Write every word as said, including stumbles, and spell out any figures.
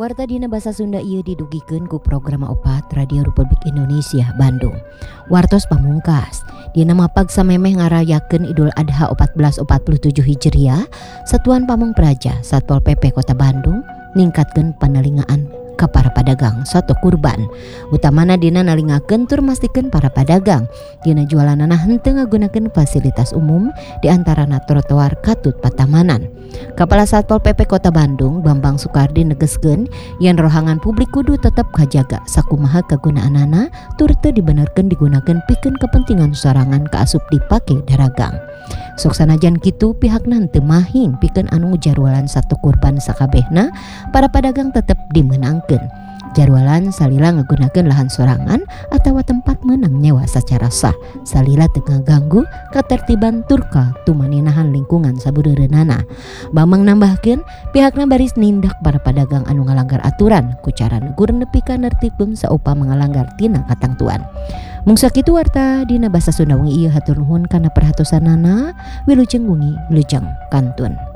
Warta dina basa Sunda ieu didugikeun ku program opat Radio Republik Indonesia Bandung. Wartos pamungkas dina mapag samemeh ngarayakeun Idul Adha empat belas empat puluh tujuh Hijriah, Satuan Pamong Praja Satpol P P Kota Bandung ningkatkeun panelingaan ka para padagang sato kurban. Utamana dina nalingakeun tur mastikeun para padagang dina jualanana henteu ngagunakeun fasilitas umum di antarana trotoar katut patamanan. Kepala Satpol P P Kota Bandung Bambang Sukardi negeskeun yen rohangan publik kudu tetep kajaga sakumaha kagunaanana tur teu dibenerkeun digunakeun pikeun kepentingan sorangan kaasup dipake daragang. Sok sanajan kitu pihakna teu mahing pikeun anu jarwalan satu kurban sakabehna, para padagang tetep dimenangkeun jarwalan salila ngagunakeun lahan sorangan atawa tempat meunang nyewa secara sah, salila teu ngaganggu katertiban turka tumaninahan lingkungan sabudeureunana. Bambang nambahkeun pihakna baris nindak para padagang anu ngalanggar aturan ku cara negur nepi ka nertibkeun saupa mengalanggar tina katangtuan. Mung sakitu warta dina basa Sunda wengi ieu hatur nuhun kana perhatosanana. Wilujeng wengi wilujeng kantun.